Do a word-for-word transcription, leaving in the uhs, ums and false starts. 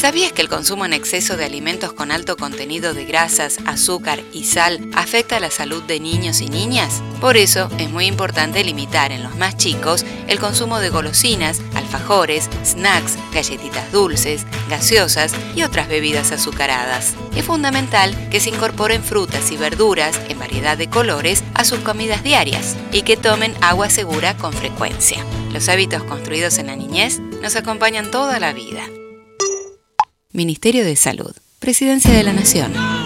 ¿Sabías que el consumo en exceso de alimentos con alto contenido de grasas, azúcar y sal afecta a la salud de niños y niñas? Por eso es muy importante limitar en los más chicos el consumo de golosinas, alfajores, snacks, galletitas dulces, gaseosas y otras bebidas azucaradas. Es fundamental que se incorporen frutas y verduras en variedad de colores a sus comidas diarias y que tomen agua segura con frecuencia. Los hábitos construidos en la niñez nos acompañan toda la vida. Ministerio de Salud, Presidencia de la Nación.